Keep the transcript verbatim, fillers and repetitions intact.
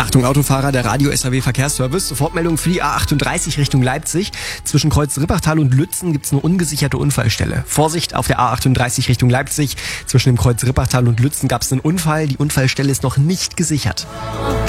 Achtung Autofahrer, der Radio-S A W Verkehrsservice. Sofortmeldung für die A achtunddreißig Richtung Leipzig. Zwischen Kreuz Rippertal und Lützen gibt's eine ungesicherte Unfallstelle. Vorsicht auf der A achtunddreißig Richtung Leipzig. Zwischen dem Kreuz Rippertal und Lützen gab's einen Unfall. Die Unfallstelle ist noch nicht gesichert.